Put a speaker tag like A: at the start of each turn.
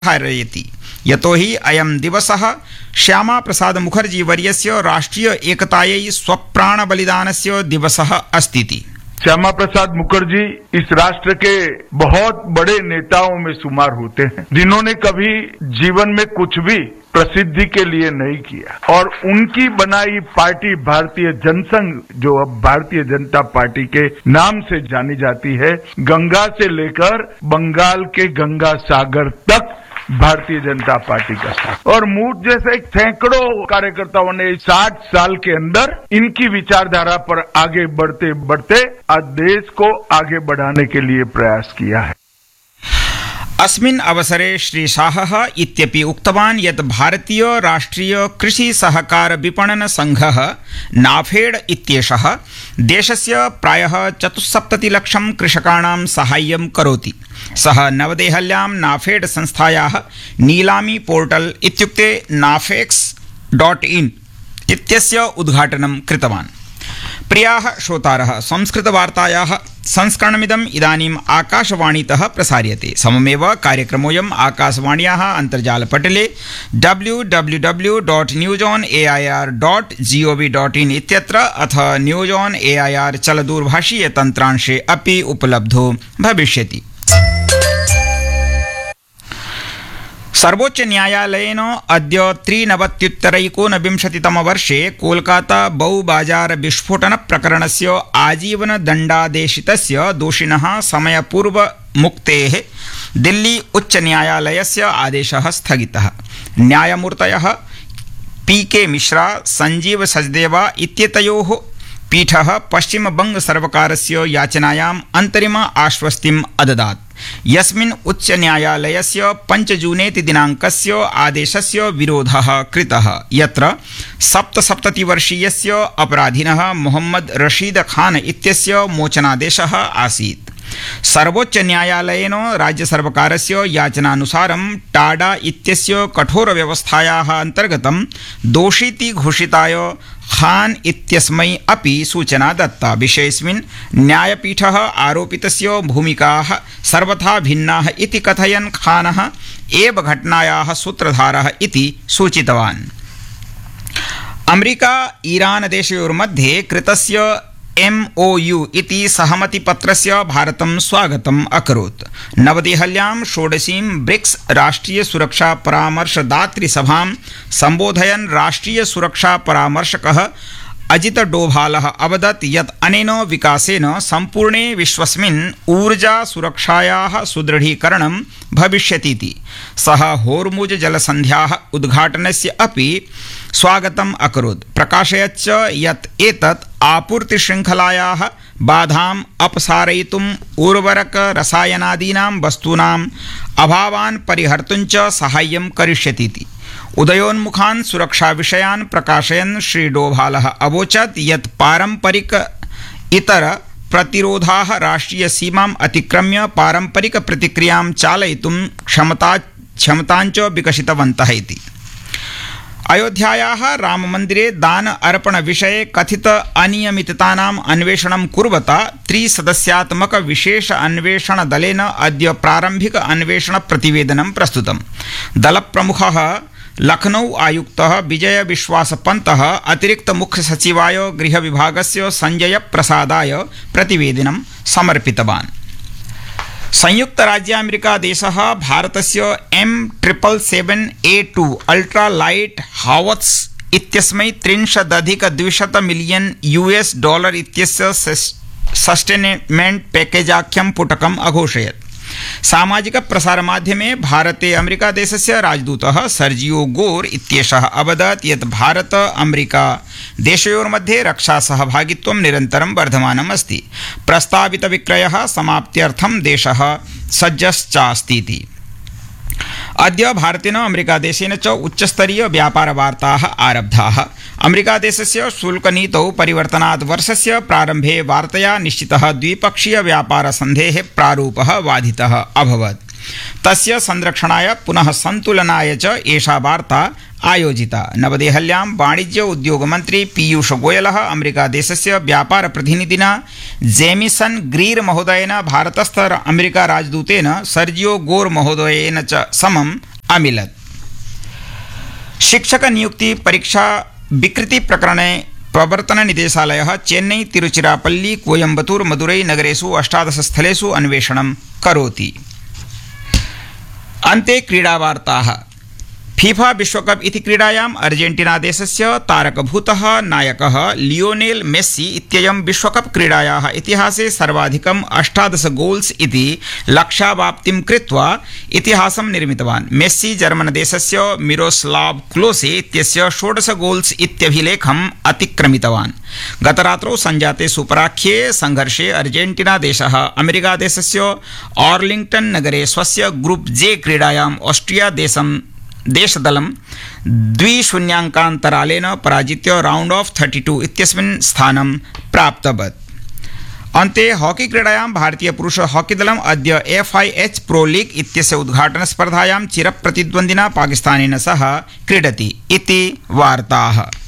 A: धारयति यतो हि अयं दिवसः श्यामा प्रसाद मुखर्जी वर्यस्य राष्ट्रीय एकतायै स्वप्राणबलिदानस्य दिवसः अस्तीति।
B: श्यामा प्रसाद मुखर्जी इस राष्ट्र के बहुत बड़े नेताओं में शुमार होते हैं, जिन्होंने कभी जीवन में कुछ भी प्रसिद्धि के लिए नहीं किया और उनकी बनाई पार्टी भारतीय जनसंघ, जो अब भारतीय जनता पार्टी के नाम से जानी जाती है, गंगा से लेकर बंगाल के गंगा सागर तक भारतीय जनता पार्टी का साथ और मुझ जैसे सैकड़ों कार्यकर्ताओं ने 60 साल के अंदर इनकी विचारधारा पर आगे बढ़ते बढ़ते आज देश को आगे बढ़ाने के लिए प्रयास किया है।
A: अस्मिन् अवसरे श्री शाहः इत्यपि उक्तवान् यत् भारतीय राष्ट्रीय कृषि सहकार विपणन संघः नाफेड इत्येषः देशस्य प्रायः 74 लक्षं कृषकाणां साहाय्यं करोति। सः नवदेहल्यां नाफेड संस्थायाः नीलामी पोर्टल इत्युक्ते nafex.in इत्यस्य उद्घाटनं कृतवान्। प्रियाः श्रोतारः, संस्कृतवार्तायाः संस्करणमिदम् इदानीम् आकाशवाणीतः प्रसार्यते। सममेव कार्यक्रमोऽयम् आकाशवाण्याः अन्तर्जालपटले www.newsonair.gov.in इत्यत्र अथ न्यूज़ ऑन एआईआर चलदूरभाषीय तन्त्रांशे अपि उपलब्धो भविष्यति। सर्वोच्च न्यायालयेन अद्य 93-तमवर्षे कोलकाता बहुबाजार विस्फोटन प्रकरणस्य आजीवनदण्डादेशितस्य दोषिणः समयपूर्वमुक्तेः दिल्ली उच्च न्यायालयस्य आदेशः स्थगितः। न्यायमूर्तयः PK मिश्रा, संजीव सचदेवा इत्येतयोः पीठः पश्चिमबंग सर्वकारस्य याचनायाम् अन्तरिम आश्वस्तिम् अददात्, यस्मिन् उच्च न्यायालयस्य 5 जूनेति दिनाङ्कस्य आदेशस्य विरोधः कृतः, यत्र 77 अपराधिनः मोहम्मद रशीद खान इत्यस्य मोचनादेशः आसीत्। सर्वोच्च न्यायालयेन राज्य सर्वकारस्य याचनानुसारं टाडा इत्यस्य कठोरव्यवस्थायाः अन्तर्गतं दोषीति घोषिताय खान इत्यस्मै अपि सूचना दत्ता। विषयेऽस्मिन् न्यायपीठः आरोपितस्य भूमिकाः सर्वथा भिन्नाः इति कथयन् खानः एव घटनायाः सूत्रधारः इति सूचितवान्। अमेरिका ईरान देशयोर्मध्ये कृतस्य MOU इति सहमतिपत्रस्य भारतं स्वागतम् अकरोत्। नवदेहल्यां 16वीं ब्रिक्स राष्ट्रीय सुरक्षा परामर्शदातृसभां सम्बोधयन् राष्ट्रीय सुरक्षा परामर्शकः अजित डोभालः अवदत् यत् अनेन विकासेन सम्पूर्णे विश्वस्मिन् ऊर्जा सुरक्षायाः सुदृढीकरणं भविष्यतीति। सः होर्मुज जलसन्ध्याः उद्घाटनस्य अपि स्वागतम् अकरोत्, प्रकाशयच्च यत् एतत् आपूर्तिशृङ्खलायाः बाधाम् अपसारयितुम् उर्वरक रसायनादीनां वस्तूनाम् अभावान् परिहर्तुं च साहाय्यं करिष्यतीति। उदयोन्मुखान् सुरक्षाविषयान् प्रकाशयन् श्री डोभालः अवोचत् यत् पारम्परिक इतर प्रतिरोधाः राष्ट्रीय सीमाम् अतिक्रम्य पारम्परिक प्रतिक्रियां चालयितुं क्षमताञ्च विकसितवन्तः इति। अयोध्यायाः राममन्दिरे दान अर्पण विषये कथित अनियमिततानाम् अन्वेषणं कुर्वता 3 सदस्यात्मक विशेष अन्वेषण दलेन अद्य प्रारम्भिक अन्वेषण प्रतिवेदनं प्रस्तुतम्। दलप्रमुखः लखनऊ आयुक्तः विजय विश्वास पंतः अतिरिक्त मुख्य सचिवाय गृह विभागस्य संजय प्रसादाय प्रतिवेदनं समर्पितवान्। संयुक्त राज्य अमेरिका देशः भारतस्य M777A2 अल्ट्रा लाइट हावत्स इत्यस्मै $300 मिलियन US इत्यस्य सस्टेनमेंट पैकेजाख्यं पुटकम् अघोषयत्। सामाजिक प्रसारमाध्यमे भारते अमेरिका देशस्य राजदूतः सर्जियो गोर इत्येषः अवदत् यत् भारत अमेरिका देशयोर्मध्ये रक्षा सहभागित्वं निरन्तरं वर्धमानम् अस्ति। प्रस्तावित विक्रयः समाप्त्यर्थं देशः सज्जश्चास्तीति। अद्य भारतेन अमेरिका देशेन च उच्चस्तरीय व्यापारवार्ताः आरब्धाः। अमेरिका देशस्य शुल्कनीतौ परिवर्तनात् वर्षस्य प्रारम्भे वार्तया निश्चितः द्विपक्षीय व्यापारसन्धेः प्रारूपः वादितः अभवत्। तस्य संरक्षणाय पुनः सन्तुलनाय च एषा वार्ता आयोजिता। नवदेहल्यां वाणिज्य उद्योग मंत्री पीयूष गोयलः अमेरिका देशस्य व्यापार प्रतिनिधिना जेमिसन ग्रीर महोदयेन भारतस्थ अमेरिका राजदूतेन सर्जियो गोर महोदयेन च समं अमिलत्। शिक्षक नियुक्ति परीक्षा विकृति प्रकरणे प्रवर्तन निदेशालयः चेन्नई, तिरुचिरापल्ली, कोयम्बतूर, मदुरै नगरेषु 18 स्थलेषु अन्वेषणं करोति। अन्ते क्रीडावार्ताः। फीफा विश्वकप इति क्रीडायाम् अर्जेंटीना देशस्य तारकभूतः नायकः लियोनेल मेस्सी इत्ययं विश्वकप क्रीडायाः इतिहासे सर्वाधिकम् 18 गोल्स् इति लक्ष्यावाप्तिं कृत्वा इतिहासं निर्मितवान्। मेस्सी जर्मन देशस्य मिरोस्लाव क्लोसे इत्यस्य 16 गोल्स् इत्यभिलेखम् अतिक्रमितवान्। गतरात्रौ संजाते सुपराख्ये संघर्षे अर्जेंटीना देशः अमेरिका देशस्य आर्लिंग्टन नगरे स्वस्य ग्रुप जे क्रीडायाम् ऑस्ट्रिया देशदलं 2-0 पराजित्य राउंड ऑफ 32 इत्यस्मिन् स्थानं प्राप्तवत्। अन्ते हॉकी क्रीडायां भारतीय पुरुष हॉकी दलम् अद्य FIH प्रो लीग इत्यस्य उद्घाटन स्पर्धायां चिरप्रतिद्वन्द्विना पाकिस्तानेन सह क्रीडति इति वार्ताः।